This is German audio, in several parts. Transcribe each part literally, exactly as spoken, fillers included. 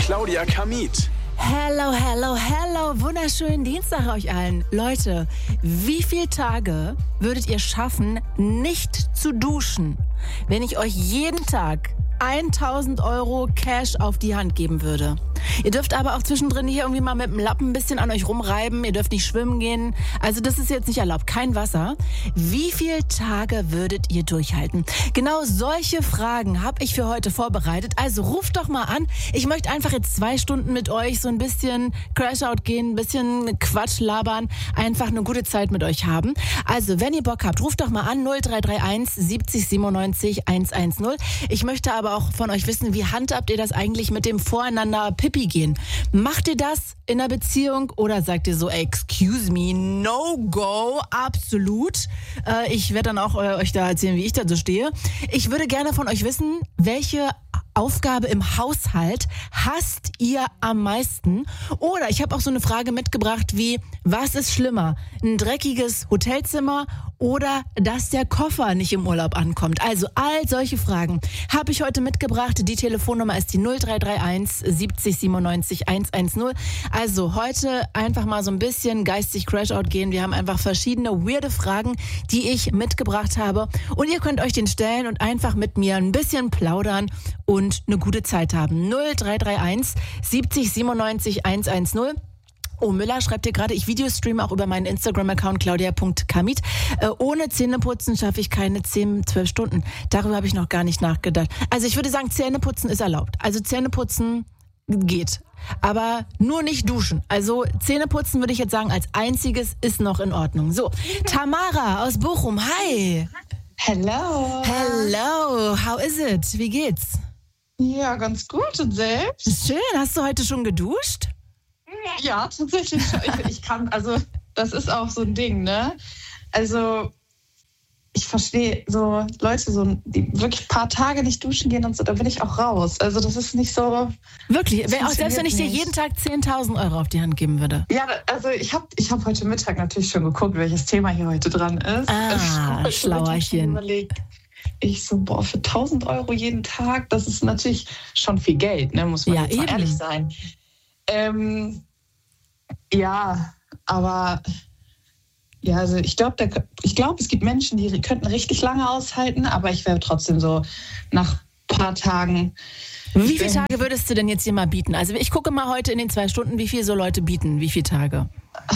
Claudia Kamit. Hello, hello, hello. Wunderschönen Dienstag euch allen. Leute, wie viele Tage würdet ihr schaffen, nicht zu duschen, wenn ich euch jeden Tag tausend Euro Cash auf die Hand geben würde? Ihr dürft aber auch zwischendrin hier irgendwie mal mit dem Lappen ein bisschen an euch rumreiben. Ihr dürft nicht schwimmen gehen. Also das ist jetzt nicht erlaubt. Kein Wasser. Wie viele Tage würdet ihr durchhalten? Genau solche Fragen habe ich für heute vorbereitet. Also ruft doch mal an. Ich möchte einfach jetzt zwei Stunden mit euch so ein bisschen Crashout gehen, ein bisschen Quatsch labern, einfach eine gute Zeit mit euch haben. Also wenn ihr Bock habt, ruft doch mal an null drei drei eins siebzig siebenundneunzig hundertzehn. Ich möchte aber auch von euch wissen, wie handhabt ihr das eigentlich mit dem Voreinander Pipi gehen? Macht ihr das in einer Beziehung oder sagt ihr so, excuse me, no go, absolut? Äh, ich werde dann auch äh, euch da erzählen, wie ich da so stehe. Ich würde gerne von euch wissen, welche Aufgabe im Haushalt hasst ihr am meisten? Oder ich habe auch so eine Frage mitgebracht wie, was ist schlimmer? Ein dreckiges Hotelzimmer oder dass der Koffer nicht im Urlaub ankommt? Also all solche Fragen habe ich heute mitgebracht. Die Telefonnummer ist die null drei drei eins siebzig siebenundneunzig hundertzehn. Also heute einfach mal so ein bisschen geistig Crashout gehen. Wir haben einfach verschiedene weirde Fragen, die ich mitgebracht habe. Und ihr könnt euch den stellen und einfach mit mir ein bisschen plaudern und eine gute Zeit haben. null drei drei eins siebzig siebenundneunzig hundertzehn. Oh, Müller schreibt hier gerade, ich Videostreame auch über meinen Instagram-Account claudia punkt kamit. Äh, ohne Zähneputzen schaffe ich keine zehn, zwölf Stunden. Darüber habe ich noch gar nicht nachgedacht. Also ich würde sagen, Zähneputzen ist erlaubt. Also Zähneputzen geht. Aber nur nicht duschen. Also Zähneputzen würde ich jetzt sagen, als einziges ist noch in Ordnung. So, Tamara aus Bochum, hi. Hello. Hello, how is it? Wie geht's? Ja, ganz gut. Und selbst? Schön, hast du heute schon geduscht? Ja, tatsächlich. Ich, ich kann, also das ist auch so ein Ding, ne? Also ich verstehe so Leute, so, die wirklich ein paar Tage nicht duschen gehen und so, da bin ich auch raus. Also das ist nicht so... Wirklich? Auch selbst wenn ich dir jeden Tag zehntausend Euro auf die Hand geben würde? Ja, also ich habe ich hab heute Mittag natürlich schon geguckt, welches Thema hier heute dran ist. Ah, ich Schlauerchen. Überlegt. Ich so, boah, für tausend Euro jeden Tag, das ist natürlich schon viel Geld, ne? Muss man ja, jetzt mal eben. ehrlich sein. Ähm, ja, aber ja, also ich glaube, ich glaube, es gibt Menschen, die könnten richtig lange aushalten, aber ich wäre trotzdem so nach ein paar Tagen. Wie viele Tage würdest du denn jetzt hier mal bieten? Also ich gucke mal heute in den zwei Stunden, wie viel so Leute bieten, wie viele Tage?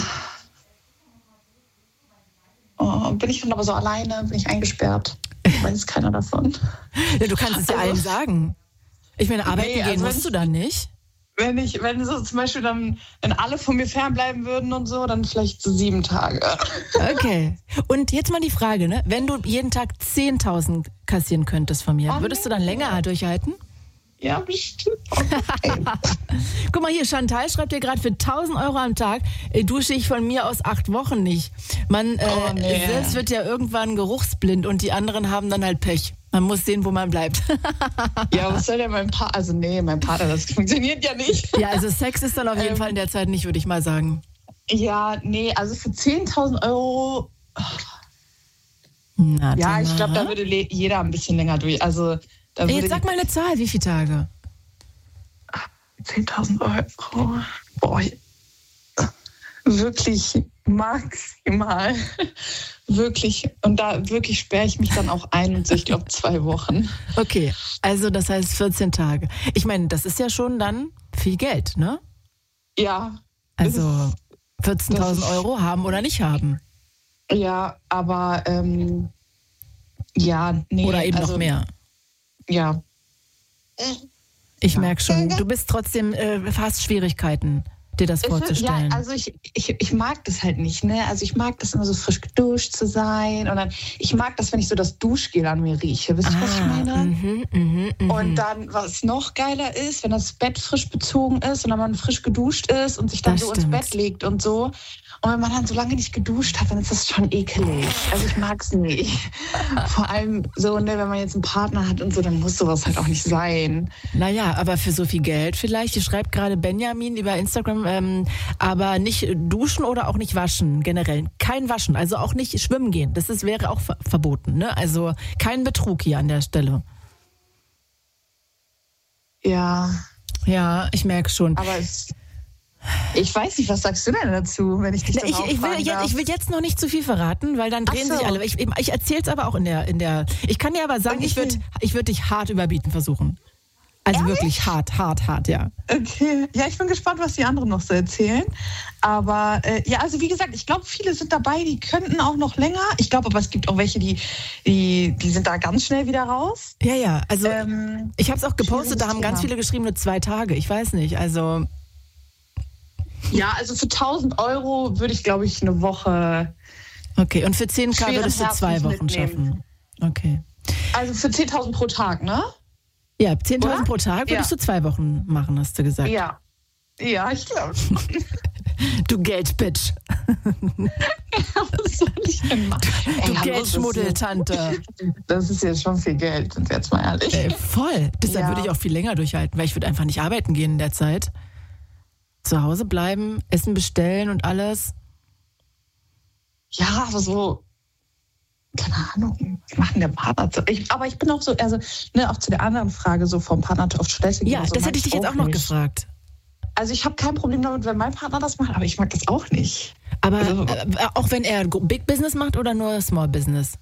Oh, bin ich dann aber so alleine, bin ich eingesperrt? Weiß keiner davon. Ja, du kannst es ja also, allen sagen. Ich meine, arbeiten nee, gehen also musst du dann nicht. Wenn ich, wenn so zum Beispiel dann, wenn alle von mir fernbleiben würden und so, dann vielleicht so sieben Tage. Okay. Und jetzt mal die Frage, ne? Wenn du jeden Tag zehntausend kassieren könntest von mir, oh, würdest du dann länger durchhalten? Ja, bestimmt. Guck mal hier, Chantal schreibt dir gerade, für tausend Euro am Tag äh, dusche ich von mir aus acht Wochen nicht. Man äh, oh, nee. selbst wird ja irgendwann geruchsblind und die anderen haben dann halt Pech. Man muss sehen, wo man bleibt. Ja, was soll denn mein Partner? Also nee, mein Partner, das funktioniert ja nicht. Ja, also Sex ist dann auf jeden ähm, Fall in der Zeit nicht, würde ich mal sagen. Ja, nee, also für zehntausend Euro... Na, ja, ich glaube, da würde jeder ein bisschen länger durch. Also, da Ey, jetzt sag mal eine Zahl, wie viele Tage? zehntausend Euro. Boah, wirklich maximal. Wirklich. Und da wirklich sperre ich mich dann auch ein und so, ich glaube, zwei Wochen. Okay, also das heißt vierzehn Tage. Ich meine, das ist ja schon dann viel Geld, ne? Ja. Also vierzehntausend Euro haben oder nicht haben. Ja, aber ähm, ja, nee. Oder eben also, noch mehr. Ja. Ich merke schon, du bist trotzdem, äh, hast Schwierigkeiten, dir das vorzustellen. Ja, also ich, ich, ich mag das halt nicht, ne? Also ich mag das immer so frisch geduscht zu sein und dann, ich mag das, wenn ich so das Duschgel an mir rieche. Wisst ihr, ah, was ich meine? Mhm, mh, mh. Und dann, was noch geiler ist, wenn das Bett frisch bezogen ist und dann man frisch geduscht ist und sich dann Das so stimmt. ins Bett legt und so. Und wenn man dann so lange nicht geduscht hat, dann ist das schon ekelig. Also ich mag's nicht. Vor allem so, ne, wenn man jetzt einen Partner hat und so, dann muss sowas halt auch nicht sein. Naja, aber für so viel Geld vielleicht. Hier schreibt gerade Benjamin über Instagram, ähm, aber nicht duschen oder auch nicht waschen, generell. Kein Waschen, also auch nicht schwimmen gehen. Das ist, wäre auch ver- verboten, ne? Also kein Betrug hier an der Stelle. Ja. Ja, ich merke schon. Aber es, ich weiß nicht, was sagst du denn dazu, wenn ich dich Na, dann ich, ich, will fragen jetzt, darf? ich will jetzt noch nicht zu viel verraten, weil dann drehen Ach so. sich alle. Ich, ich erzähle es aber auch in der, in der. Ich kann dir aber sagen, Und ich ich würde will- ich würd dich hart überbieten versuchen. Also Ehrlich? wirklich hart, hart, hart, ja. Okay, ja, ich bin gespannt, was die anderen noch so erzählen. Aber äh, ja, also wie gesagt, ich glaube, viele sind dabei, die könnten auch noch länger. Ich glaube aber, es gibt auch welche, die, die, die sind da ganz schnell wieder raus. Ja, ja. Also Ähm, ich habe es auch gepostet, da schwieriges haben ganz Thema. viele geschrieben, nur zwei Tage. Ich weiß nicht. Also Ja, also für tausend Euro würde ich, glaube ich, eine Woche, okay. Und für zehn K Schweren würdest du zwei Herzens Wochen mitnehmen. schaffen. Okay. also für zehntausend pro Tag, ne? Ja, zehntausend Oder? pro Tag würdest Ja. du zwei Wochen machen, hast du gesagt. Ja. Ja, ich glaube schon. Du Geldbitch. Was soll ich denn machen? Du Ey, hallo, Geldschmuddeltante. Das ist, das ist jetzt schon viel Geld, sind wir jetzt mal ehrlich. Ey, voll. Deshalb Ja. würde ich auch viel länger durchhalten, weil ich würde einfach nicht arbeiten gehen in der Zeit. Zu Hause bleiben, Essen bestellen und alles. Ja, aber so, keine Ahnung, was macht denn der Partner? zu- Ich, aber ich bin auch so, also ne, auch zu der anderen Frage, so vom Partner auf Toilette gehen. Ja, oder so, das mag hätte ich dich jetzt auch noch nicht. gefragt. Also ich habe kein Problem damit, wenn mein Partner das macht, aber ich mag das auch nicht. Aber Also- äh, auch wenn er Big Business macht oder nur Small Business?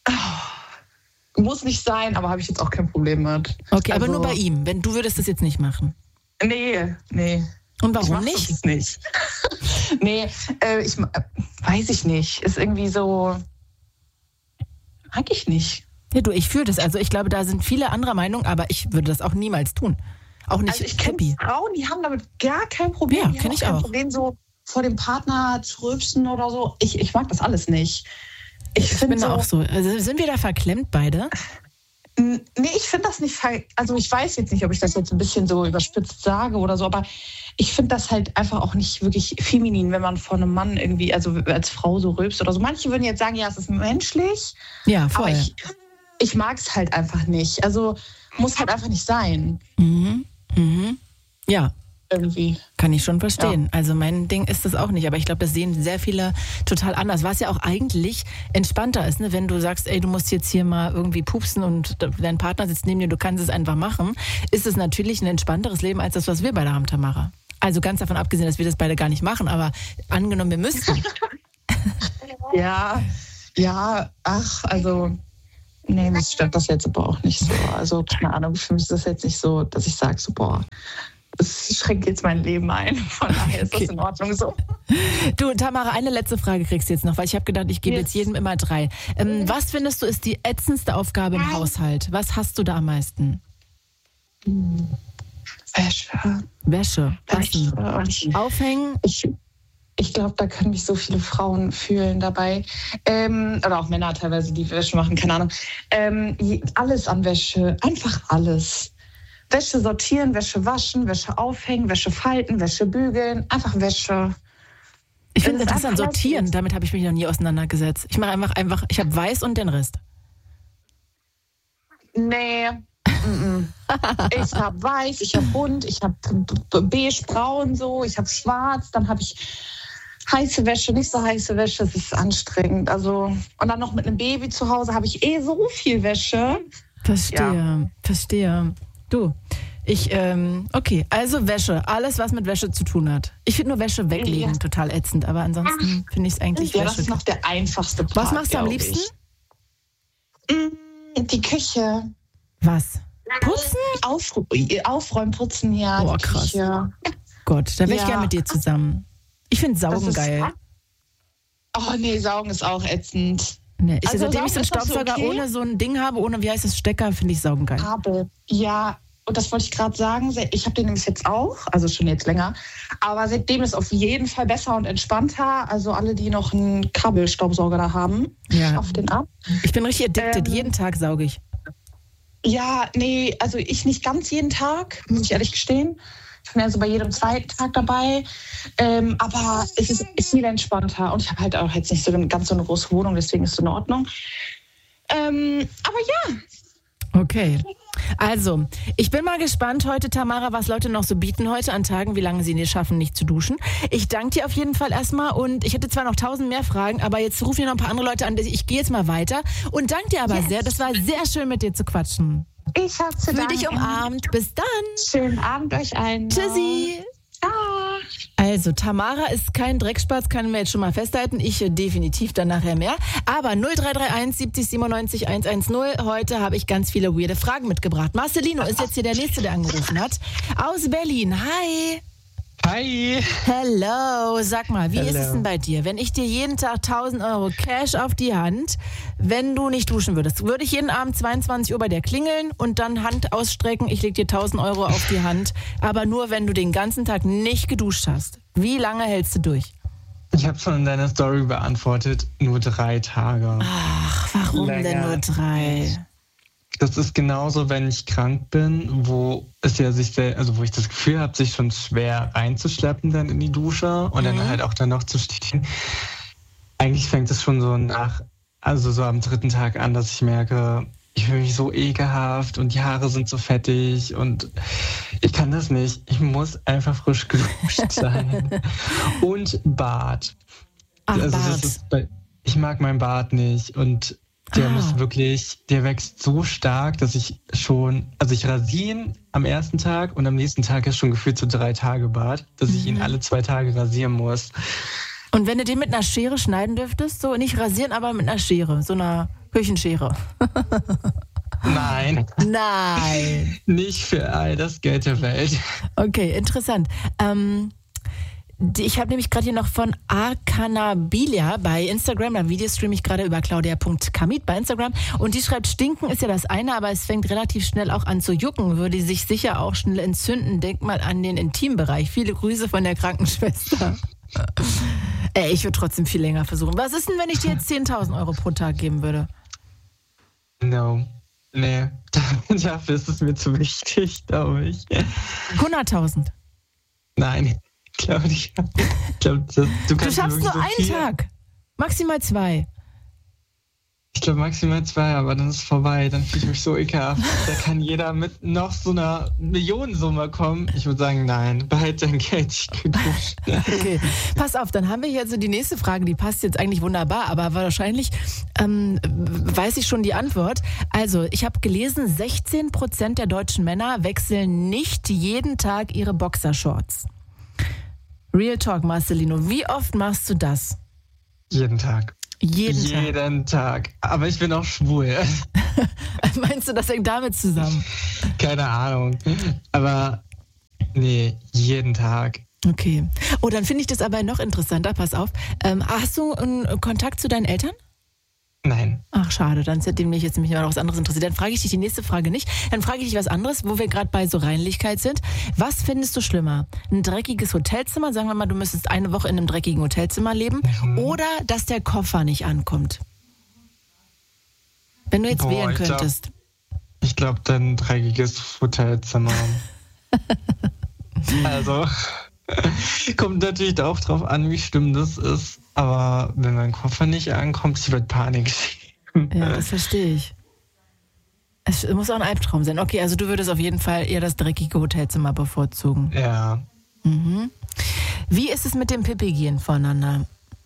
Muss nicht sein, aber habe ich jetzt auch kein Problem mit. Okay, also, aber nur bei ihm. Wenn du würdest das jetzt nicht machen. Nee, nee. Und Ich warum mach nicht? das nicht. nee, äh, ich äh, weiß ich nicht. Ist irgendwie so. Mag ich nicht. Ja, du, ich fühle das. Also ich glaube, da sind viele anderer Meinung, aber ich würde das auch niemals tun. Auch nicht Also ich kenne happy. Frauen, die haben damit gar kein Problem. Ja, die haben kenn ich kein auch. Problem, so vor dem Partner zu rülpsen oder so. Ich, ich mag das alles nicht. Ich, Ich finde bin so, da auch so. Also sind wir da verklemmt beide? N- Nee, ich finde das nicht, fe- also ich weiß jetzt nicht, ob ich das jetzt ein bisschen so überspitzt sage oder so, aber ich finde das halt einfach auch nicht wirklich feminin, wenn man vor einem Mann irgendwie, also als Frau so rülpst oder so. Manche würden jetzt sagen, ja, es ist menschlich, Ja, voll. aber ich, ich mag es halt einfach nicht. Also muss halt einfach nicht sein, Mhm. Mhm. Ja, irgendwie. kann ich schon verstehen. Also mein Ding ist das auch nicht, aber ich glaube, das sehen sehr viele total anders, was ja auch eigentlich entspannter ist, ne? Wenn du sagst, ey, du musst jetzt hier mal irgendwie pupsen und dein Partner sitzt neben dir, du kannst es einfach machen, ist es natürlich ein entspannteres Leben als das, was wir beide haben, Tamara. Also ganz davon abgesehen, dass wir das beide gar nicht machen, aber angenommen, wir müssten. Ja, ja, ach, also, nee, mich stört das jetzt aber auch nicht so. Also, keine Ahnung, für mich ist das jetzt nicht so, dass ich sage, so, boah, das schränkt jetzt mein Leben ein. Von daher ist Okay. das in Ordnung so. Du, Tamara, eine letzte Frage kriegst du jetzt noch, weil ich habe gedacht, ich gebe Yes. jetzt jedem immer drei. Ähm, was findest du ist die ätzendste Aufgabe im Haushalt? Was hast du da am meisten? Wäsche. Wäsche. Wäsche. Waschen. Und ich Aufhängen. ich, ich glaube, da können mich so viele Frauen fühlen dabei. Ähm, oder auch Männer teilweise, die Wäsche machen, keine Ahnung. Ähm, je- alles an Wäsche, einfach alles. Wäsche sortieren, Wäsche waschen, Wäsche aufhängen, Wäsche falten, Wäsche bügeln, einfach Wäsche. Ich finde Das ist interessant, einfach sortieren, lässig. damit habe ich mich noch nie auseinandergesetzt. Ich mache einfach, einfach, ich habe weiß und den Rest. Nee. mm-mm. Ich habe weiß, ich habe bunt, ich habe beige, braun so, ich habe schwarz, dann habe ich heiße Wäsche, nicht so heiße Wäsche, das ist anstrengend. Also, und dann noch mit einem Baby zu Hause habe ich eh so viel Wäsche. Verstehe, verstehe. Du, ich, ähm, okay, also Wäsche, alles, was mit Wäsche zu tun hat. Ich finde nur Wäsche weglegen Ja. total ätzend, aber ansonsten finde ich es eigentlich Ja, das Wäsche. ist noch der einfachste Part. Was machst du am glaub liebsten? ich. Mm, Die Küche. Was? Putzen? Auf, aufräumen, putzen, ja. Boah, die krass. Küche. Gott, da wäre ich Ja. gern mit dir zusammen. Ich finde Das Saugen ist- geil. Oh nee, Saugen ist auch ätzend. Nee, ich, Also seitdem ich so einen Saugen ist das Staubsauger okay? ohne so ein Ding habe, ohne, wie heißt das, Stecker, finde ich Saugen geil. Kabel. Ja, und das wollte ich gerade sagen. Ich habe den nämlich jetzt auch, also schon jetzt länger. Aber seitdem ist auf jeden Fall besser und entspannter. Also alle, die noch einen Kabelstaubsauger da haben, Ja. auf den ab. Ich bin richtig addicted, Ähm, jeden Tag sauge ich. Ja, nee, also ich nicht ganz jeden Tag, muss ich ehrlich gestehen. Ich bin ja so bei jedem zweiten Tag dabei. Ähm, aber es ist, ist viel entspannter. Und ich habe halt auch jetzt nicht so eine, ganz so eine große Wohnung, deswegen ist es in Ordnung. Ähm, aber ja, Okay. Also, ich bin mal gespannt heute, Tamara, was Leute noch so bieten heute an Tagen, wie lange sie es schaffen, nicht zu duschen. Ich danke dir auf jeden Fall erstmal und ich hätte zwar noch tausend mehr Fragen, aber jetzt rufen hier noch ein paar andere Leute an. Ich gehe jetzt mal weiter und danke dir aber Yes. sehr. Das war sehr schön, mit dir zu quatschen. Ich hab zu Fühl dich umarmt. Bis dann. Schönen Abend euch allen. Tschüssi. Ciao. Also, Tamara ist kein Dreckspatz, kann mir jetzt schon mal festhalten. Ich äh, definitiv dann nachher mehr. Aber null drei drei eins siebzig siebenundneunzig hundertzehn. Heute habe ich ganz viele weirde Fragen mitgebracht. Marcelino ist jetzt hier der Nächste, der angerufen hat. Aus Berlin. Hi. Hi. Hello. Sag mal, wie Hello. ist es denn bei dir? Wenn ich dir jeden Tag tausend Euro Cash auf die Hand, wenn du nicht duschen würdest, würde ich jeden Abend zweiundzwanzig Uhr bei dir klingeln und dann Hand ausstrecken, ich leg dir tausend Euro auf die Hand, aber nur, wenn du den ganzen Tag nicht geduscht hast. Wie lange hältst du durch? Ich habe schon in deiner Story beantwortet, nur drei Tage. Ach, warum Länger. denn nur drei? Das ist genauso, wenn ich krank bin, wo es ja sich sehr, also wo ich das Gefühl habe, sich schon schwer reinzuschleppen dann in die Dusche und Mhm. dann halt auch dann noch zu stehen. Eigentlich fängt es schon so nach, also so am dritten Tag an, dass ich merke, ich fühle mich so ekelhaft und die Haare sind so fettig und ich kann das nicht. Ich muss einfach frisch geduscht sein. Und Bart. Ach, also Bart. Das ist bei, ich mag meinen Bart nicht und der Ah. muss wirklich, der wächst so stark, dass ich schon, also ich rasiere ihn am ersten Tag und am nächsten Tag ist schon gefühlt so drei Tage Bart, dass ich ihn alle zwei Tage rasieren muss. Und wenn du den mit einer Schere schneiden dürftest, so nicht rasieren, aber mit einer Schere, so einer Küchenschere. Nein, Nein. nicht für all das Geld der Welt. Okay, interessant. Ähm, die, ich habe nämlich gerade hier noch von Arcanabilia bei Instagram, da Videostream ich gerade über claudia punkt kamit bei Instagram und die schreibt, stinken ist ja das eine, aber es fängt relativ schnell auch an zu jucken, würde sich sicher auch schnell entzünden. Denk mal an den Intimbereich. Viele Grüße von der Krankenschwester. Ey, ich würde trotzdem viel länger versuchen. Was ist denn, wenn ich dir jetzt zehntausend Euro pro Tag geben würde? No. Nee, dafür ist es mir zu wichtig, glaube ich. hunderttausend. Nein, Claudia. Ich glaube, das- du Du kannst schaffst wirklich nur so einen viel. Tag. Maximal zwei. Ich glaube maximal zwei, aber dann ist vorbei. Dann fühle ich mich so ekelhaft. Da kann jeder mit noch so einer Millionensumme kommen. Ich würde sagen, nein, behalt dein Geld, ich geduscht. Okay, pass auf, dann haben wir hier so die nächste Frage, die passt jetzt eigentlich wunderbar, aber wahrscheinlich ähm, weiß ich schon die Antwort. Also, ich habe gelesen, sechzehn Prozent der deutschen Männer wechseln nicht jeden Tag ihre Boxershorts. Real Talk, Marcelino, wie oft machst du das? Jeden Tag. Jeden Tag. Jeden Tag. Aber ich bin auch schwul. Meinst du, das hängt damit zusammen? Keine Ahnung. Aber nee, jeden Tag. Okay. Oh, dann finde ich das aber noch interessanter, pass auf. Ähm, hast du einen Kontakt zu deinen Eltern? Nein. Ach, schade, dann hätte mich jetzt nämlich noch was anderes interessiert. Dann frage ich dich die nächste Frage nicht. Dann frage ich dich was anderes, wo wir gerade bei so Reinlichkeit sind. Was findest du schlimmer? Ein dreckiges Hotelzimmer? Sagen wir mal, du müsstest eine Woche in einem dreckigen Hotelzimmer leben. Mhm. Oder dass der Koffer nicht ankommt? Wenn du jetzt Boah, wählen ich glaub- könntest. Ich glaube, dann dreckiges Hotelzimmer. Also, kommt natürlich auch drauf an, wie schlimm das ist. Aber wenn mein Koffer nicht ankommt, ich werde Panik schieben. Ja, das verstehe ich. Es muss auch ein Albtraum sein. Okay, also du würdest auf jeden Fall eher das dreckige Hotelzimmer bevorzugen. Ja. Mhm. Wie ist es mit dem Pipi-Gehen voneinander?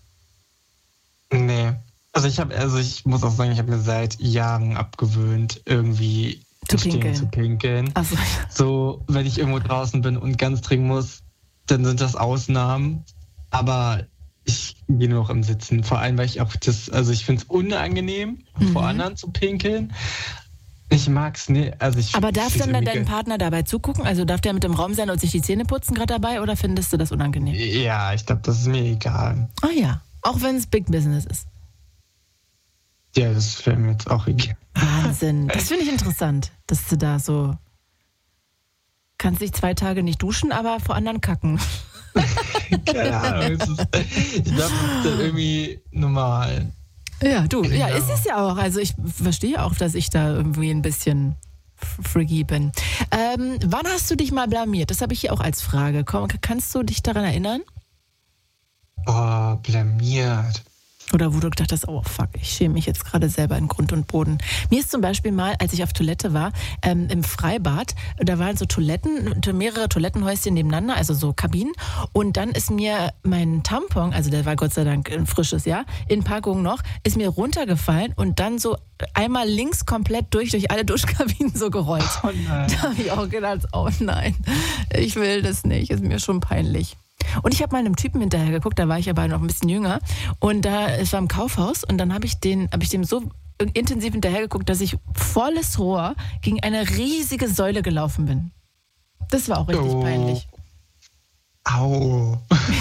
Nee. Also ich habe, also ich muss auch sagen, ich habe mir seit Jahren abgewöhnt, irgendwie Zu im Stehen pinkeln. zu pinkeln. Also, So, wenn ich irgendwo draußen bin und ganz dringend muss, dann sind das Ausnahmen. Aber ich gehe nur noch im Sitzen. Vor allem, weil ich auch das, also ich finde es unangenehm, Mhm. vor anderen zu pinkeln. Ich mag's nicht. Also ich aber darf find's dann irgendwie dein ge- Partner dabei zugucken? Also darf der mit im Raum sein und sich die Zähne putzen gerade dabei oder findest du das unangenehm? Ja, ich glaube, das ist mir egal. Ah ja, auch wenn es Big Business ist. Ja, das wäre mir jetzt auch egal. Wahnsinn, das finde ich interessant, dass du da so... Kannst dich zwei Tage nicht duschen, aber vor anderen kacken. Keine Ahnung. Es ist, ich glaube, das ist dann irgendwie normal. Ja, du, ja, Genau. ist es ja auch. Also ich verstehe auch, dass ich da irgendwie ein bisschen f- freaky bin. Ähm, wann hast du dich mal blamiert? Das habe ich hier auch als Frage. Komm, kannst du dich daran erinnern? Oh, blamiert. Oder wo du gedacht hast, oh fuck, ich schäme mich jetzt gerade selber in Grund und Boden. Mir ist zum Beispiel mal, als ich auf Toilette war, ähm, im Freibad, da waren so Toiletten, mehrere Toilettenhäuschen nebeneinander, also so Kabinen. Und dann ist mir mein Tampon, also der war Gott sei Dank ein frisches, ja, in Packung noch, ist mir runtergefallen und dann so einmal links komplett durch, durch alle Duschkabinen so gerollt. Oh nein. Da habe ich auch gedacht, oh nein, ich will das nicht, ist mir schon peinlich. Und ich habe mal einem Typen hinterher geguckt, da war ich aber noch ein bisschen jünger und da, es war im Kaufhaus und dann habe ich den, habe ich dem so intensiv hinterher geguckt, dass ich volles Rohr gegen eine riesige Säule gelaufen bin. Das war auch richtig Oh. peinlich. Au.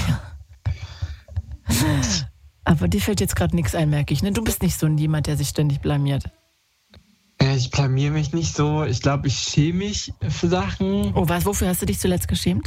Aber dir fällt jetzt gerade nichts ein, merke ich, ne? Du bist nicht so jemand, der sich ständig blamiert. Ja, ich blamier mich nicht so. Ich glaube, ich schäme mich für Sachen. Oh, was, wofür hast du dich zuletzt geschämt?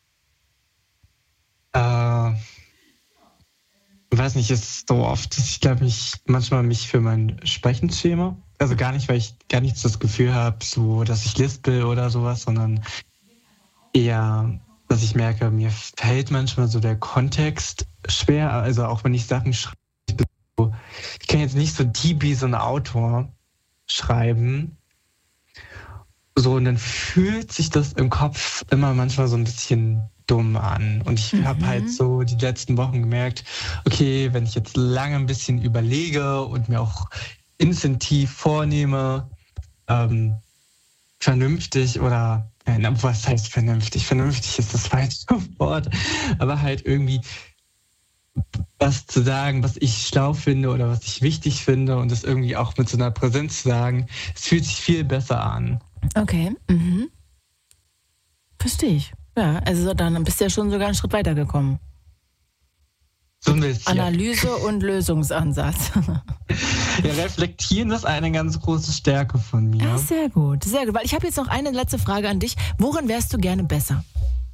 Äh, ich weiß nicht, es ist so oft, dass ich glaube, ich manchmal mich für mein Sprechen schäme. Also gar nicht, weil ich gar nicht das Gefühl habe, so, dass ich lispel oder sowas, sondern eher, dass ich merke, mir fällt manchmal so der Kontext schwer. Also auch wenn ich Sachen schreibe, ich, bin so, ich kann jetzt nicht so deep wie so ein Autor schreiben. So, und dann fühlt sich das im Kopf immer manchmal so ein bisschen dumm an. Und ich Mhm. habe halt so die letzten Wochen gemerkt, okay, wenn ich jetzt lange ein bisschen überlege und mir auch instinktiv vornehme, ähm, vernünftig oder, äh, na, was heißt vernünftig? Vernünftig ist das falsche Wort, aber halt irgendwie was zu sagen, was ich schlau finde oder was ich wichtig finde und das irgendwie auch mit so einer Präsenz zu sagen, es fühlt sich viel besser an. Okay, mhm. Verstehe ich. Ja, also dann bist du ja schon sogar einen Schritt weiter gekommen. So ein bisschen. Analyse und Lösungsansatz. Ja, reflektieren ist eine ganz große Stärke von mir. Ja, sehr gut, sehr gut. Weil ich habe jetzt noch eine letzte Frage an dich. Worin wärst du gerne besser?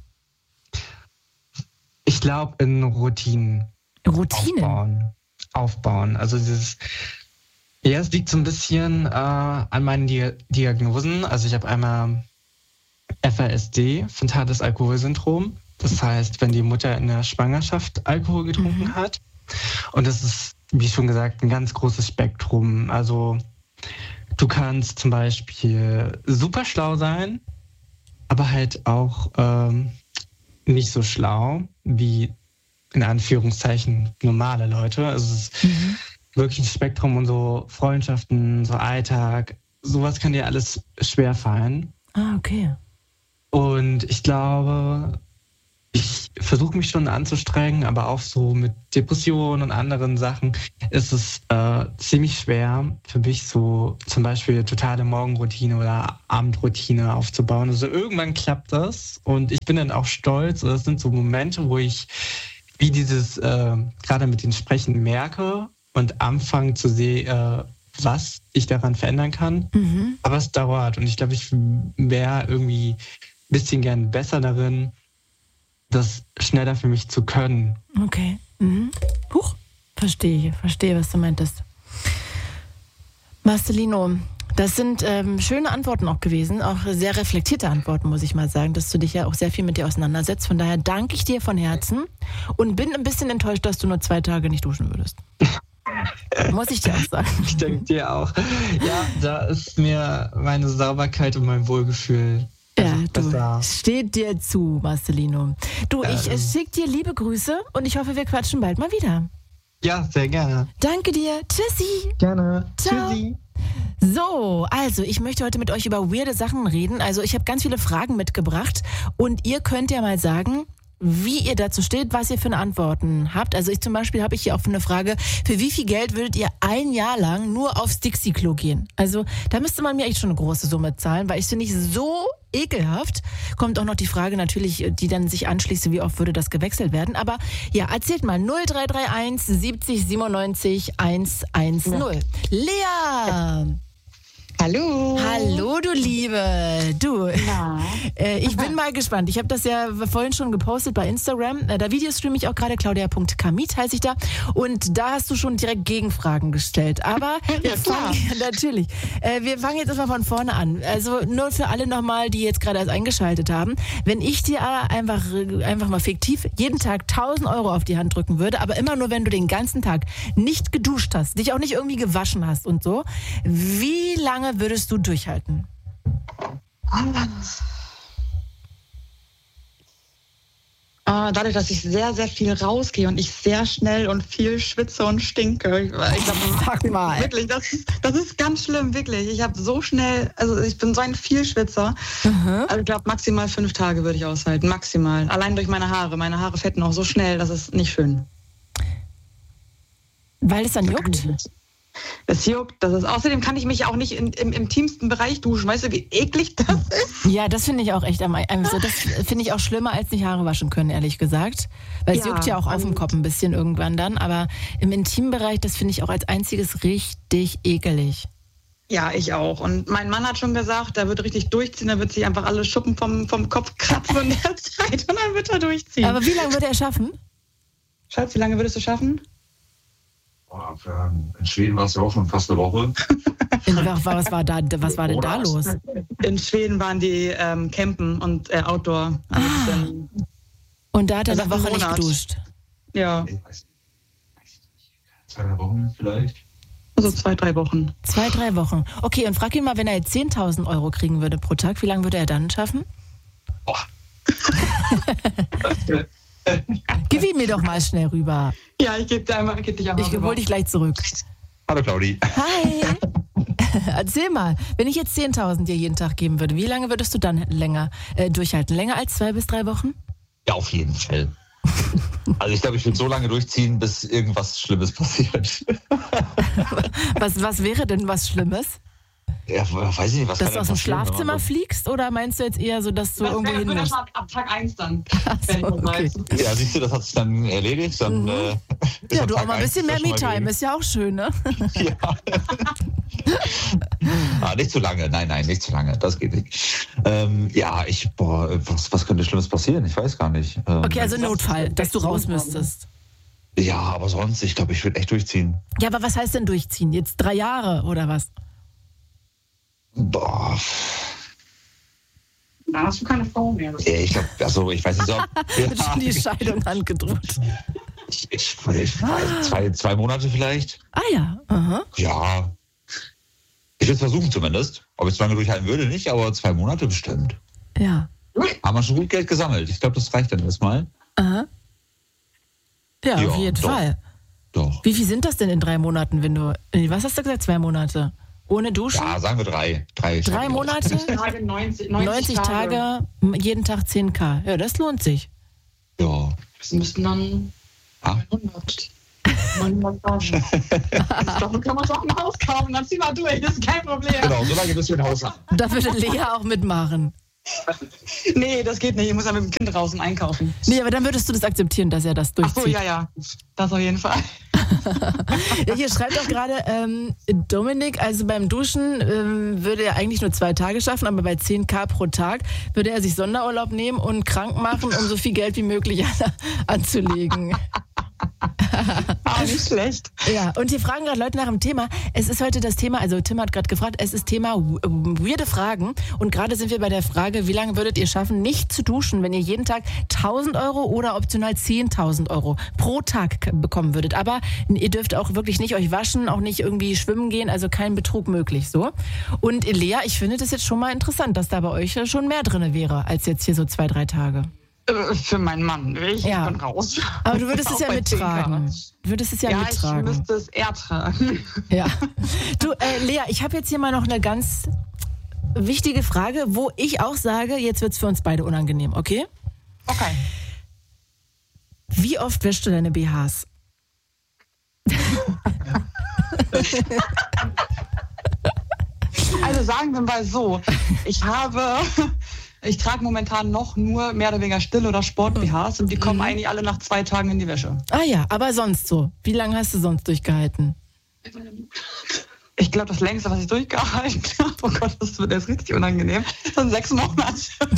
Ich glaube, in Routinen. Routinen? Aufbauen. Aufbauen. Also dieses, ja, es liegt so ein bisschen äh, an meinen Di- Diagnosen. Also ich habe einmal F A S D, fetales Alkoholsyndrom. Das heißt, wenn die Mutter in der Schwangerschaft Alkohol getrunken Mhm. hat. Und das ist, wie schon gesagt, ein ganz großes Spektrum. Also du kannst zum Beispiel super schlau sein, aber halt auch ähm, nicht so schlau wie in Anführungszeichen normale Leute. Also es ist Mhm. wirklich ein Spektrum und so Freundschaften, so Alltag, sowas kann dir alles schwerfallen. Ah, okay. Und ich glaube, ich versuche mich schon anzustrengen, aber auch so mit Depressionen und anderen Sachen ist es äh, ziemlich schwer für mich, so zum Beispiel totale Morgenroutine oder Abendroutine aufzubauen. Also irgendwann klappt das und ich bin dann auch stolz. Das sind so Momente, wo ich wie dieses äh, gerade mit den Sprechen merke und anfange zu sehen, äh, was ich daran verändern kann. Mhm. Aber es dauert und ich glaube, ich wäre irgendwie ein bisschen gern besser darin, das schneller für mich zu können. Okay. Mhm. Huch. Verstehe, verstehe, was du meintest. Marcelino, das sind ähm, schöne Antworten auch gewesen, auch sehr reflektierte Antworten, muss ich mal sagen, dass du dich ja auch sehr viel mit dir auseinandersetzt. Von daher danke ich dir von Herzen und bin ein bisschen enttäuscht, dass du nur zwei Tage nicht duschen würdest. Muss ich dir auch sagen. Ich denke dir auch. Ja, da ist mir meine Sauberkeit und mein Wohlgefühl Ja, besser. du, steht dir zu, Marcelino. Du, ich äh, schicke dir liebe Grüße und ich hoffe, wir quatschen bald mal wieder. Ja, sehr gerne. Danke dir. Tschüssi. Gerne. Ciao. Tschüssi. So, also ich möchte heute mit euch über weirde Sachen reden. Also ich habe ganz viele Fragen mitgebracht und ihr könnt ja mal sagen, wie ihr dazu steht, was ihr für eine Antworten habt. Also ich zum Beispiel habe ich hier auch eine Frage, für wie viel Geld würdet ihr ein Jahr lang nur aufs Dixie-Klo gehen? Also da müsste man mir echt schon eine große Summe zahlen, weil ich finde ich so ekelhaft. Kommt auch noch die Frage natürlich, die dann sich anschließt, wie oft würde das gewechselt werden. Aber ja, erzählt mal null drei drei eins siebzig siebenundneunzig hundertzehn. Lea! Hallo. Hallo, du Liebe. Du, Ja. äh, ich bin mal gespannt. Ich habe das ja vorhin schon gepostet bei Instagram. Äh, da Videostreame ich auch gerade, claudia punkt kamit heiße ich da. Und da hast du schon direkt Gegenfragen gestellt. Aber Ja, klar. fangen, natürlich. Äh, wir fangen jetzt erstmal von vorne an. Also nur für alle nochmal, die jetzt gerade erst eingeschaltet haben. Wenn ich dir einfach, einfach mal fiktiv jeden Tag tausend Euro auf die Hand drücken würde, aber immer nur, wenn du den ganzen Tag nicht geduscht hast, dich auch nicht irgendwie gewaschen hast und so, wie lange würdest du durchhalten? Ah, dadurch, dass ich sehr, sehr viel rausgehe und ich sehr schnell und viel schwitze und stinke. Ich, ich glaub, Sag mal. Wirklich, das, das ist ganz schlimm, wirklich. Ich habe so schnell, also ich bin so ein Vielschwitzer. Mhm. Also ich glaube, maximal fünf Tage würde ich aushalten. Maximal. Allein durch meine Haare. Meine Haare fetten auch so schnell, das ist nicht schön. Weil es dann juckt? Es juckt. Das ist, außerdem kann ich mich auch nicht in, im, im tiefsten Bereich duschen. Weißt du, wie eklig das ist? Ja, das finde ich auch echt am also das finde ich auch schlimmer als nicht Haare waschen können, ehrlich gesagt. Weil es Ja, juckt ja auch auf dem und- Kopf ein bisschen irgendwann dann. Aber im Intimbereich, das finde ich auch als einziges richtig ekelig. Ja, ich auch. Und mein Mann hat schon gesagt, der wird richtig durchziehen, der wird sich einfach alle Schuppen vom, vom Kopf kratzen in der Zeit und dann wird er durchziehen. Aber wie lange würde er schaffen? Schatz, wie lange würdest du schaffen? Boah, in Schweden war es ja auch schon fast eine Woche. In, was, was, war da, was war denn da los? In Schweden waren die ähm, campen und äh, Outdoor. Ah. Dann, Und da hat er Das eine ist ein Woche nicht Monat. geduscht. ja, Ich weiß nicht. Zwei drei Wochen vielleicht. so zwei, drei Wochen. Zwei, drei Wochen. Okay, und frag ihn mal, wenn er jetzt zehntausend Euro kriegen würde pro Tag, wie lange würde er dann schaffen? Boah. Gib ihn mir doch mal schnell rüber. Ja, ich gebe dir einmal, geb dich einmal Ich rüber. hol dich gleich zurück. Hallo Claudi. Hi. Erzähl mal, wenn ich jetzt zehntausend dir jeden Tag geben würde, wie lange würdest du dann länger äh, durchhalten? Länger als zwei bis drei Wochen? Ja, auf jeden Fall. Also ich glaube, ich würde so lange durchziehen, bis irgendwas Schlimmes passiert. Was, was wäre denn was Schlimmes? Ja, weiß ich nicht, was Dass kann du aus denn dem passieren, wenn Schlafzimmer man fliegst oder meinst du jetzt eher so, dass du Das irgendwo wäre hin für musst? ab, ab Tag eins dann. Ach so, wenn ich das okay. weiß. so- Ja, siehst du, das hat sich dann erledigt. Dann, Mhm. äh, ist Ja, der du Tag auch mal ein eins, bisschen ist mehr das schon mal Me-Time, geregelt. ist ja auch schön, ne? Ja. ah, nicht zu lange, nein, nein, nicht zu lange, das geht nicht. Ähm, ja, ich, boah, was, was könnte Schlimmes passieren? Ich weiß gar nicht. Ähm, Okay, also Notfall, dass du raus müsstest. Ja, aber sonst, ich glaube, ich würde echt durchziehen. Ja, aber was heißt denn durchziehen? Jetzt drei Jahre oder was? Boah, Da hast du keine Frau mehr. ja, ich glaube, also ich weiß nicht, ob, Wird ja, schon die Scheidung angedroht. ich, ich, ich weiß, zwei, zwei Monate vielleicht. Ah ja, aha. Ja, ich würde es versuchen zumindest. Ob ich es lange durchhalten würde, nicht, aber zwei Monate bestimmt. Ja, Haben wir schon gut Geld gesammelt. Ich glaube, das reicht dann erstmal. aha. Ja, Ja, auf jeden doch. Fall. Doch. Wie viel sind das denn in drei Monaten, wenn du... Was hast du gesagt? Zwei Monate? Ohne Duschen? Ja, sagen wir drei. Drei, Drei Monate? Tage, neunzig, neunzig Tage, jeden Tag zehn K. Ja, das lohnt sich. Ja. Das müssten dann Ah. neunhundert. neunhundert Taschen. Davon kann man doch ein Haus kaufen, dann zieh mal durch, das ist kein Problem. Genau, so lange bis wir ein Haus haben. Da würde Lea auch mitmachen. Nee, das geht nicht, ich muss ja mit dem Kind draußen einkaufen. Nee, aber dann würdest du das akzeptieren, dass er das Ach so, durchzieht. ja, ja, das auf jeden Fall. Ja, hier schreibt auch gerade ähm, Dominik, also beim Duschen ähm, würde er eigentlich nur zwei Tage schaffen, aber bei zehn K pro Tag würde er sich Sonderurlaub nehmen und krank machen, um so viel Geld wie möglich an, anzulegen. Ah, nicht schlecht. Ja, und hier fragen gerade Leute nach dem Thema. Es ist heute das Thema, also Tim hat gerade gefragt, es ist Thema weirde Fragen. Und gerade sind wir bei der Frage, wie lange würdet ihr schaffen, nicht zu duschen, wenn ihr jeden Tag tausend Euro oder optional zehntausend Euro pro Tag bekommen würdet. Aber ihr dürft auch wirklich nicht euch waschen, auch nicht irgendwie schwimmen gehen, also kein Betrug möglich, so. Und Lea, ich finde das jetzt schon mal interessant, dass da bei euch schon mehr drin wäre, als jetzt hier so zwei, drei Tage. Äh, Für meinen Mann, ich Ja. bin raus. Aber du würdest es Auch ja bei mittragen. zehn K. Du würdest es ja, Ja, mittragen. ich müsste es eher tragen. Ja. Du, äh, Lea, ich habe jetzt hier mal noch eine ganz wichtige Frage, wo ich auch sage, jetzt wird's für uns beide unangenehm, okay? Okay. Wie oft wäschst du deine B Hs? Also sagen wir mal so, ich habe, ich trage momentan noch nur mehr oder weniger Still- oder Sport-B Hs und die kommen eigentlich alle nach zwei Tagen in die Wäsche. Ah ja, aber sonst so. Wie lange hast du sonst durchgehalten? ich glaube, das längste, was ich durchgehalten habe, oh Gott, das wird jetzt richtig unangenehm, sind sechs Monate.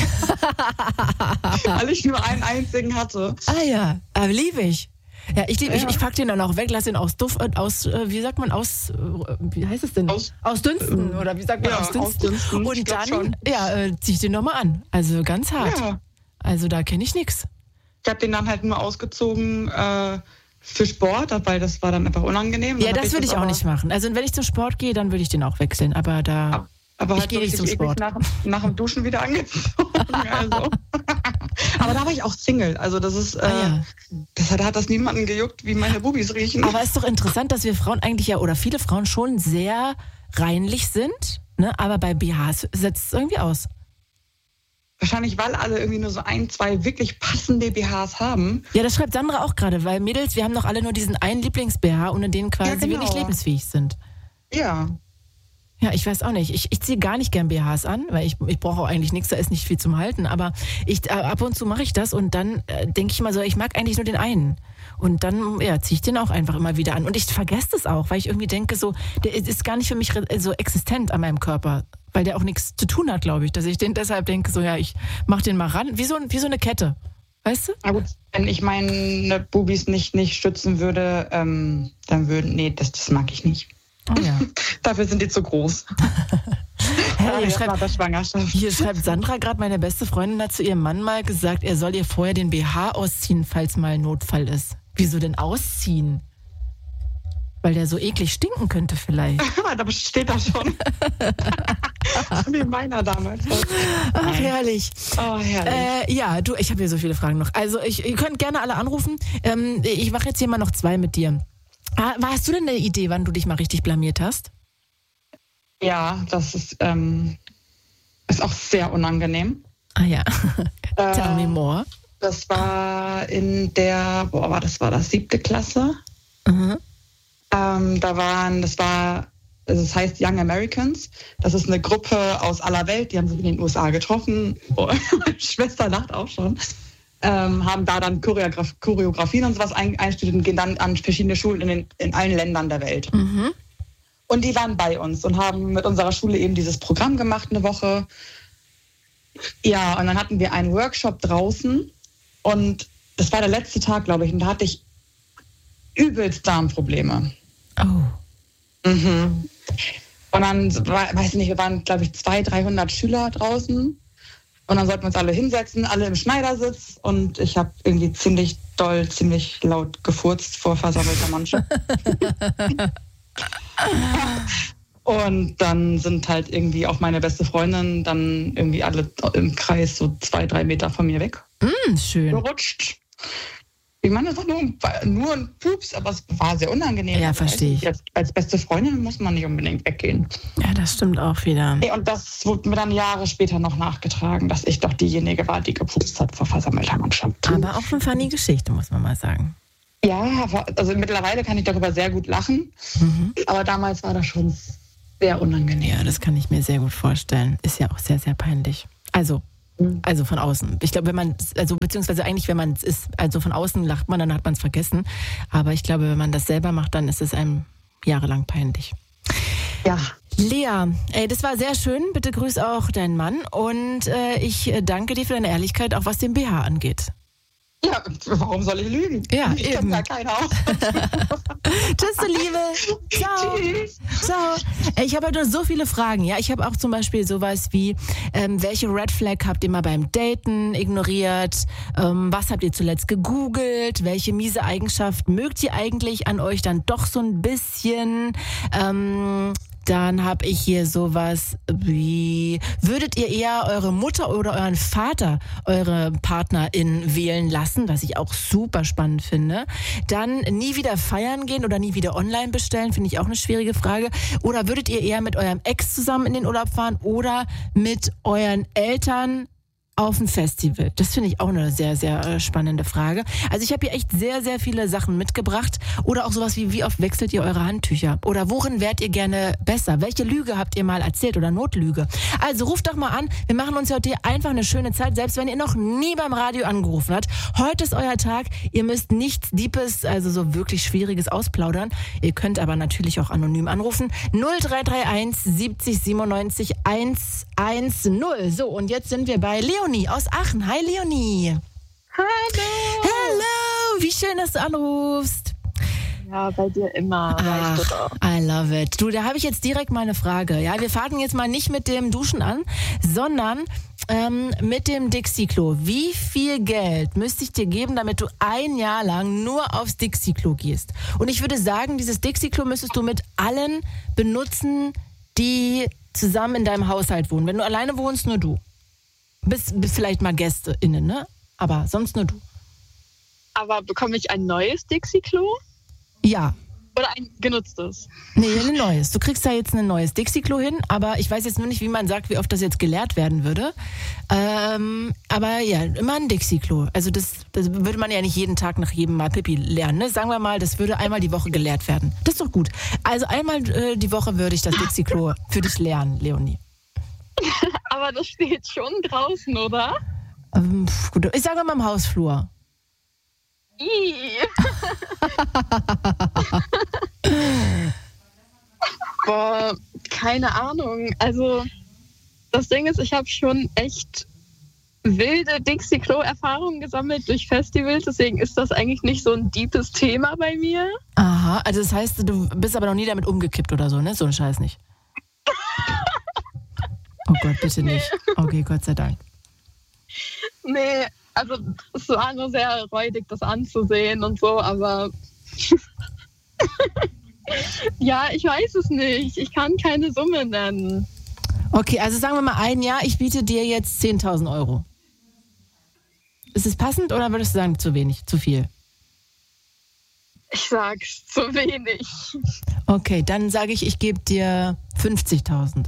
Weil ich nur einen einzigen hatte. Ah ja, aber liebe ich. Ja, ich, lieb, Ja. ich, ich pack den dann auch weg, lass den aus Duft, aus, äh, wie sagt man, aus, äh, wie heißt es denn? Aus- Ausdünsten, ähm, oder wie sagt man, ja, ausdünsten? ausdünsten, ich Und glaub dann, schon. ja, äh, zieh ich den nochmal an. Also ganz hart. Ja. Also da kenne ich nichts. Ich habe den dann halt nur ausgezogen äh, für Sport, weil das war dann einfach unangenehm. Ja, Dann hab das würde ich auch aber- nicht machen. Also wenn ich zum Sport gehe, dann würde ich den auch wechseln. Aber da, Aber ich halt gehe nicht wirklich zum ewig Sport. Nach, nach dem Duschen wieder angezogen. Also. Aber da war ich auch Single. Also das ist, äh, Ah, ja. das hat, hat das niemanden gejuckt, wie meine Bubis riechen. Aber ist doch interessant, dass wir Frauen eigentlich ja, oder viele Frauen schon sehr reinlich sind, ne? Aber bei B Hs setzt es irgendwie aus. Wahrscheinlich, weil alle irgendwie nur so ein, zwei wirklich passende B Hs haben. Ja, das schreibt Sandra auch gerade, weil Mädels, wir haben doch alle nur diesen einen Lieblings-B H, ohne den quasi Ja, genau. wir nicht lebensfähig sind. Ja. Ja, ich weiß auch nicht. Ich, ich ziehe gar nicht gern B Hs an, weil ich, ich brauche auch eigentlich nichts, da ist nicht viel zum Halten. Aber ich, äh, ab und zu mache ich das und dann äh, denke ich mal so, ich mag eigentlich nur den einen. Und dann ja, ziehe ich den auch einfach immer wieder an. Und ich vergesse das auch, weil ich irgendwie denke, so, der ist gar nicht für mich re- so existent an meinem Körper. Weil der auch nichts zu tun hat, glaube ich. Dass ich den deshalb denke, so ja, ich mach den mal ran. Wie so, wie so eine Kette. Weißt du? Na gut, wenn ich meine Bubis nicht, nicht stützen würde, ähm, dann würden, nee, das, das mag ich nicht. Oh ja. Dafür sind die zu groß. Hey, Ja, hier, das schreibt, war bei Schwangerschaft. hier schreibt Sandra gerade, meine beste Freundin hat zu ihrem Mann mal gesagt, er soll ihr vorher den B H ausziehen, falls mal Notfall ist. Wieso denn ausziehen? Weil der so eklig stinken könnte vielleicht. Da steht das schon. Wie meiner damals. Ach, herrlich. Oh, herrlich. Äh, ja, du, ich habe hier so viele Fragen noch. Also, ich, ihr könnt gerne alle anrufen. Ähm, ich mache jetzt hier mal noch zwei mit dir. Ah, hast du denn eine Idee, wann du dich mal richtig blamiert hast? Ja, das ist, ähm, ist auch sehr unangenehm. Ah ja. Äh, Tell me more. Das war in der, boah, war das war das siebte Klasse. Mhm. Ähm, da waren, das war, also das heißt Young Americans. Das ist eine Gruppe aus aller Welt, die haben sich in den U S A getroffen. Oh, meine Schwester lacht auch schon. Ähm, haben da dann Choreograf- Choreografien und sowas ein, einstudiert und gehen dann an verschiedene Schulen in, den, in allen Ländern der Welt. Mhm. Und die waren bei uns und haben mit unserer Schule eben dieses Programm gemacht, eine Woche. Ja, und dann hatten wir einen Workshop draußen und das war der letzte Tag, glaube ich, und da hatte ich übelst Darmprobleme. Oh. Mhm. Und dann, war, weiß ich nicht, wir waren, glaube ich, zweihundert, dreihundert Schüler draußen. Und dann sollten wir uns alle hinsetzen, alle im Schneidersitz. Und ich habe irgendwie ziemlich doll, ziemlich laut gefurzt vor versammelter Mannschaft. Und dann sind halt irgendwie auch meine beste Freundin dann irgendwie alle im Kreis so zwei, drei Meter von mir weg Mm, schön. gerutscht. Ich meine, das war nur, nur ein Pups, aber es war sehr unangenehm. Ja, verstehe ich. Als, als beste Freundin muss man nicht unbedingt weggehen. Ja, das stimmt auch wieder. Nee, und das wurde mir dann Jahre später noch nachgetragen, dass ich doch diejenige war, die gepupst hat vor versammelter Mannschaft. Aber auch eine funny Geschichte, muss man mal sagen. Ja, aber- also mittlerweile kann ich darüber sehr gut lachen, Mhm. aber damals war das schon sehr unangenehm. Ja, das kann ich mir sehr gut vorstellen. Ist ja auch sehr, sehr peinlich. Also, also von außen. Ich glaube, wenn man, also beziehungsweise eigentlich, wenn man es ist, also von außen lacht man, dann hat man es vergessen. Aber ich glaube, wenn man das selber macht, dann ist es einem jahrelang peinlich. Ja, Lea, ey, das war sehr schön. Bitte grüß auch deinen Mann. Und äh, ich äh, danke dir für deine Ehrlichkeit, auch was den B H angeht. ja, warum soll ich lügen? Ja, ich eben. kenne ja keiner aus. Tschüss, du Liebe. Ciao. Tschüss. Ciao. Ich habe heute so viele Fragen. Ja, ich habe auch zum Beispiel sowas wie, ähm, welche Red Flag habt ihr mal beim Daten ignoriert? Ähm, was habt ihr zuletzt gegoogelt? Welche miese Eigenschaft mögt ihr eigentlich an euch dann doch so ein bisschen? Ähm, Dann habe ich hier sowas wie, würdet ihr eher eure Mutter oder euren Vater eure Partnerin wählen lassen, was ich auch super spannend finde. Dann nie wieder feiern gehen oder nie wieder online bestellen, finde ich auch eine schwierige Frage. Oder würdet ihr eher mit eurem Ex zusammen in den Urlaub fahren oder mit euren Eltern auf ein Festival? Das finde ich auch eine sehr, sehr äh, spannende Frage. Also ich habe hier echt sehr, sehr viele Sachen mitgebracht. Oder auch sowas wie, wie oft wechselt ihr eure Handtücher? Oder worin wärt ihr gerne besser? Welche Lüge habt ihr mal erzählt oder Notlüge? Also ruft doch mal an. Wir machen uns heute hier einfach eine schöne Zeit, selbst wenn ihr noch nie beim Radio angerufen habt. Heute ist euer Tag. Ihr müsst nichts Deepes, also so wirklich Schwieriges ausplaudern. Ihr könnt aber natürlich auch anonym anrufen. null drei drei eins siebzig siebenundneunzig hundertzehn. So, und jetzt sind wir bei Leonie aus Aachen. Hi Leonie. Hallo. Hello, wie schön, dass du anrufst. Ja, bei dir immer. Ach, weißt du doch. I love it. Du, da habe ich jetzt direkt mal eine Frage. Ja, wir fangen jetzt mal nicht mit dem Duschen an, sondern ähm, mit dem Dixie-Klo. Wie viel Geld müsste ich dir geben, damit du ein Jahr lang nur aufs Dixie-Klo gehst? Und ich würde sagen, dieses Dixie-Klo müsstest du mit allen benutzen, die zusammen in deinem Haushalt wohnen. Wenn du alleine wohnst, nur du. Bis, bis vielleicht mal GästeInnen, ne? Aber sonst nur du. Aber bekomme ich ein neues Dixie-Klo? Ja. Oder ein genutztes? Nee, ein neues. Du kriegst da jetzt ein neues Dixie-Klo hin, aber ich weiß jetzt nur nicht, wie man sagt, wie oft das jetzt geleert werden würde. Ähm, aber ja, immer ein Dixie-Klo. Also das, das würde man ja nicht jeden Tag nach jedem Mal Pipi leeren. Ne? Sagen wir mal, das würde einmal die Woche geleert werden. Das ist doch gut. Also einmal äh, die Woche würde ich das Dixie-Klo für dich leeren, Leonie. Aber das steht schon draußen, oder? Ähm, gut, ich sage mal im Hausflur. Ih. Boah, keine Ahnung. Also das Ding ist, ich habe schon echt wilde Dixie-Klo-Erfahrungen gesammelt durch Festivals. Deswegen ist das eigentlich nicht so ein deepes Thema bei mir. Aha, also das heißt, du bist aber noch nie damit umgekippt oder so, ne? So ein Scheiß nicht. Oh Gott, bitte nicht. Okay, Gott sei Dank. Nee, also es war nur sehr räudig, das anzusehen und so, aber ja, ich weiß es nicht. Ich kann keine Summe nennen. Okay, also sagen wir mal ein Jahr, ich biete dir jetzt zehntausend Euro. Ist es passend oder würdest du sagen, zu wenig, zu viel? Ich sag's, zu wenig. Okay, dann sage ich, ich gebe dir fünfzigtausend.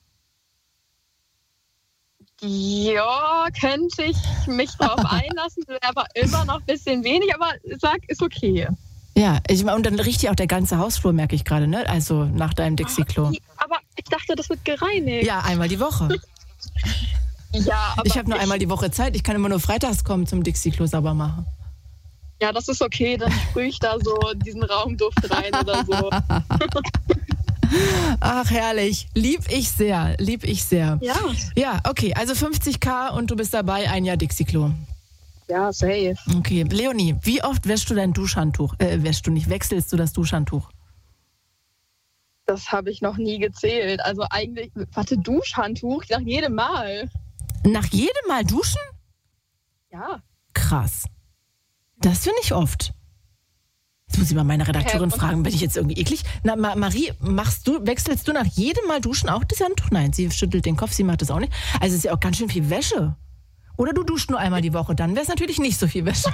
Ja, könnte ich mich drauf einlassen, wäre aber immer noch ein bisschen wenig, aber sag, ist okay. Ja, ich, und dann riecht ja auch der ganze Hausflur, merke ich gerade, ne? Also nach deinem Dixie-Klo. Aber ich dachte, das wird gereinigt. Ja, einmal die Woche. Ja, aber Ich habe nur einmal die Woche Zeit. Ich kann immer nur freitags kommen zum Dixie-Klo sauber machen. Ja, das ist okay. Dann sprühe ich da so diesen Raumduft rein oder so. Ach, herrlich. Lieb ich sehr. Lieb ich sehr. Ja. Ja, okay. Also fünfzigtausend und du bist dabei, ein Jahr Dixie-Klo. Ja, safe. Okay. Leonie, wie oft wäschst du dein Duschhandtuch? Äh, wäschst du nicht, wechselst du das Duschhandtuch? Das habe ich noch nie gezählt. Also eigentlich, warte, Duschhandtuch nach jedem Mal. Nach jedem Mal duschen? Ja. Krass. Das finde ich oft. Jetzt muss ich mal meine Redakteurin Hä? fragen, bin ich jetzt irgendwie eklig? Na, Ma- Marie, machst du, wechselst du nach jedem Mal duschen auch das Handtuch? Nein, sie schüttelt den Kopf, sie macht das auch nicht. Also es ist ja auch ganz schön viel Wäsche. Oder du duschst nur einmal die Woche, dann wäre es natürlich nicht so viel Wäsche.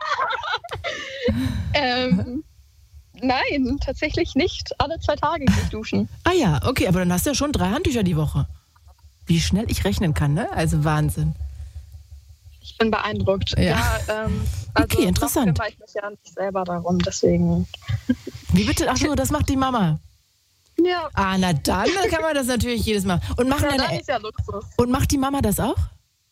Ähm, nein, tatsächlich nicht. Alle zwei Tage gehe ich duschen. Ah ja, okay, aber dann hast du ja schon drei Handtücher die Woche. Wie schnell ich rechnen kann, ne? Also Wahnsinn. Ich bin beeindruckt. Ja. Ja, ähm, also Okay, interessant. noch kümmere ich mich ja nicht selber darum, deswegen. Wie bitte? Ach so, das macht die Mama. Ja, Ah, na dann kann man das natürlich jedes Mal. Und, machen ja, deine, das ist ja Luxus. und macht die Mama das auch?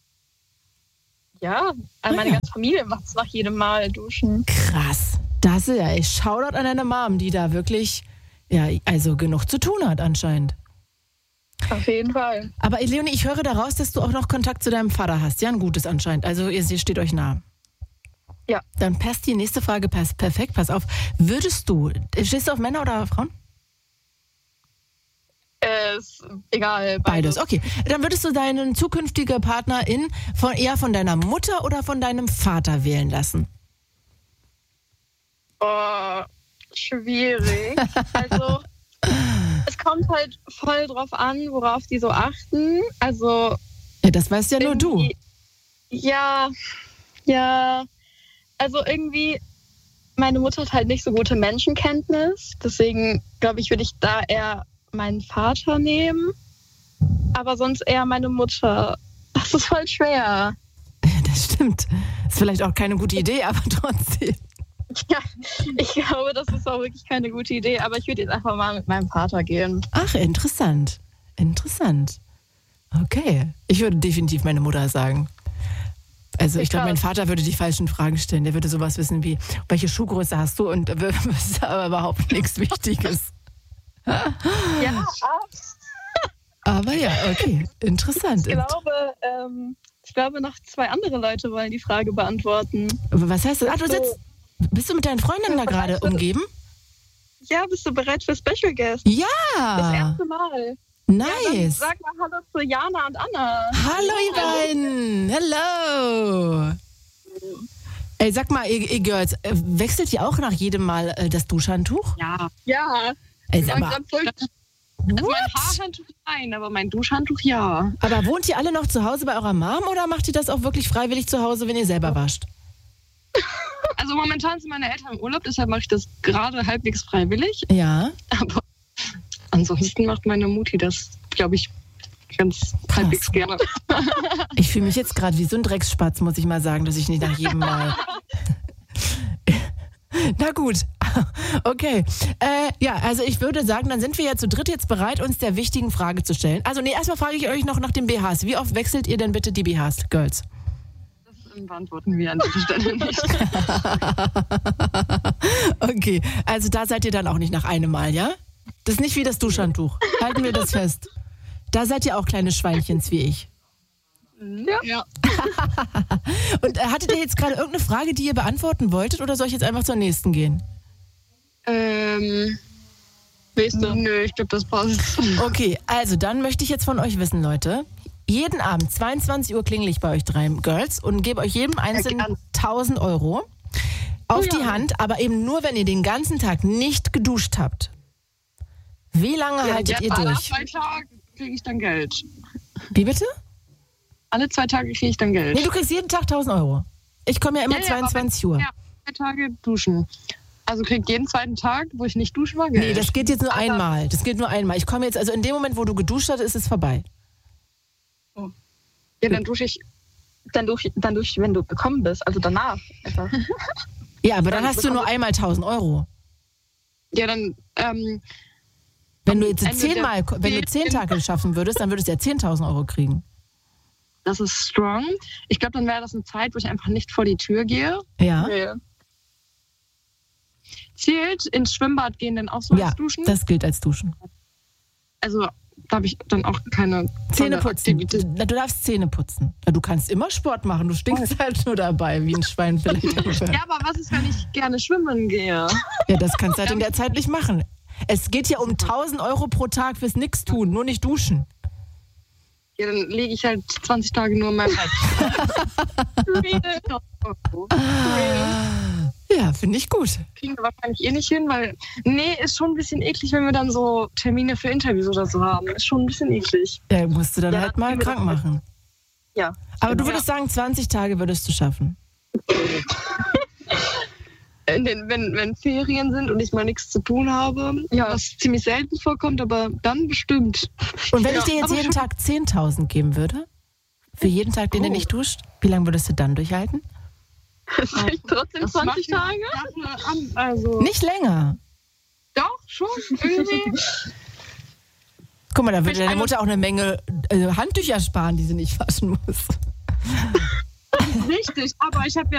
Ja, Ah, meine ja. ganze Familie macht es nach jedem Mal duschen. Krass. Das ist ja echt Shoutout an deine Mom, die da wirklich, ja, also genug zu tun hat anscheinend. Auf jeden Fall. Aber Leonie, ich höre daraus, dass du auch noch Kontakt zu deinem Vater hast. Ja, ein gutes anscheinend. Also ihr, ihr steht euch nah. Ja. Dann passt die nächste Frage pass, perfekt. Pass auf. Würdest du, stehst du auf Männer oder Frauen? Äh, ist egal. Beides. Okay. Dann würdest du deinen zukünftigen Partnerin von, eher von deiner Mutter oder von deinem Vater wählen lassen? Oh, schwierig. Also, es kommt halt voll drauf an, worauf die so achten. Also, Ja, das weißt ja nur du. irgendwie- Ja, ja. Also irgendwie, meine Mutter hat halt nicht so gute Menschenkenntnis. Deswegen, glaube ich, würde ich da eher meinen Vater nehmen. Aber sonst eher meine Mutter. Das ist voll schwer. Das stimmt. Ist vielleicht auch keine gute Idee, aber trotzdem. Ja, ich glaube, das ist auch wirklich keine gute Idee. Aber ich würde jetzt einfach mal mit meinem Vater gehen. Ach, interessant. Interessant. Okay. Ich würde definitiv meine Mutter sagen. Also ich glaube, mein Vater würde die falschen Fragen stellen. Der würde sowas wissen wie, welche Schuhgröße hast du? Und das ist aber überhaupt nichts Wichtiges. Ja, Aber ja, okay. Interessant. ich glaube, ähm, ich glaube, noch zwei andere Leute wollen die Frage beantworten. Was heißt das? Ah, du sitzt... Bist du mit deinen Freundinnen da gerade umgeben? Ja, bist du bereit für Special Guest? Ja. Das erste Mal. Nice. Ja, dann sag mal Hallo zu Jana und Anna. Hallo, ihr beiden. Hello. Ey, sag mal, ihr, ihr Girls, äh, wechselt ihr auch nach jedem Mal äh, das Duschhandtuch? Ja. Ja. Ey, sag mal, Also mein Haarhandtuch nein, aber mein Duschhandtuch ja. aber wohnt ihr alle noch zu Hause bei eurer Mom oder macht ihr das auch wirklich freiwillig zu Hause, wenn ihr selber wascht? Also momentan sind meine Eltern im Urlaub, deshalb mache ich das gerade halbwegs freiwillig. Ja. Aber ansonsten macht meine Mutti das, glaube ich, ganz Krass. halbwegs gerne. Ich fühle mich jetzt gerade wie so ein Drecksspatz, muss ich mal sagen, dass ich nicht nach jedem Mal... Na gut, okay. Äh, ja, also ich würde sagen, dann sind wir ja zu dritt jetzt bereit, uns der wichtigen Frage zu stellen. Also nee, erstmal frage ich euch noch nach den B Hs. Wie oft wechselt ihr denn bitte die B Hs, Girls? Das beantworten wir an dieser Stelle nicht. Okay, also da seid ihr dann auch nicht nach einem Mal, ja? Das ist nicht wie das Duschhandtuch. Halten wir das fest. Da seid ihr auch kleine Schweinchens wie ich. Ja. ja. Und äh, hattet ihr jetzt gerade irgendeine Frage, die ihr beantworten wolltet, oder soll ich jetzt einfach zur nächsten gehen? Ähm. Nächste. Nö, ich glaube, das passt. Okay, also dann möchte ich jetzt von euch wissen, Leute. Jeden Abend, zweiundzwanzig Uhr, klingel ich bei euch drei Girls und gebe euch jedem einzelnen Ja, tausend Euro auf Oh ja. die Hand, aber eben nur, wenn ihr den ganzen Tag nicht geduscht habt. Wie lange haltet ihr Alle durch? zwei Tage kriege ich dann Geld. Wie bitte? Alle zwei Tage kriege ich dann Geld. Nee, du kriegst jeden Tag tausend Euro. Ich komme ja immer Ja, ja, zweiundzwanzig aber Uhr. wenn- Ja, zwei Tage duschen. Also krieg jeden zweiten Tag, wo ich nicht duschen war, Geld. Nee, das geht jetzt nur Aber- einmal. Das geht nur einmal. Ich komme jetzt, also in dem Moment, wo du geduscht hast, ist es vorbei. Ja, dann dusche ich, dann dusche, dann dusche ich, wenn du gekommen bist, also danach. Einfach. Ja, aber dann Dann hast du nur bekomme- einmal tausend Euro. Ja, dann, ähm, Wenn du jetzt Ende zehnmal, der wenn du zehn Tage schaffen würdest, dann würdest du ja zehntausend Euro kriegen. das ist strong. Ich glaube, dann wäre das eine Zeit, wo ich einfach nicht vor die Tür gehe. Ja, Nee. Zählt ins Schwimmbad gehen dann auch so ja, als Duschen? das gilt als Duschen. Also, da habe ich dann auch keine Zähne tolle putzen. Aktivität. Du, du darfst Zähne putzen. Du kannst immer Sport machen. Du stinkst halt nur dabei, wie ein Schwein vielleicht. Ja, aber was ist, wenn ich gerne schwimmen gehe? Ja, das kannst du halt in der Zeit nicht machen. Es geht ja um tausend Euro pro Tag fürs Nix-Tun, nur nicht duschen. Ja, dann lege ich halt zwanzig Tage nur in meinem Bett. Ja, finde ich gut. Kriegen wir wahrscheinlich eh nicht hin, weil, nee, ist schon ein bisschen eklig, wenn wir dann so Termine für Interviews oder so haben. Ist schon ein bisschen eklig. Ja, musst du dann Ja, halt dann mal gehen wir krank doch- machen. Ja. Aber du Ja. würdest sagen, zwanzig Tage würdest du schaffen. In den, wenn, wenn Ferien sind und ich mal nichts zu tun habe, Ja. was ziemlich selten vorkommt, aber dann bestimmt. Und wenn Ja, ich dir jetzt aber jeden schon- Tag zehntausend geben würde, für jeden Tag, den du Oh. nicht duscht, wie lange würdest du dann durchhalten? Trotzdem Das zwanzig macht Tage? die Sache an, also, Nicht länger. doch, schon, irgendwie. Guck mal, da würde Ich deine eine- Mutter auch eine Menge äh, Handtücher sparen, die sie nicht waschen muss. Richtig, aber ich habe ja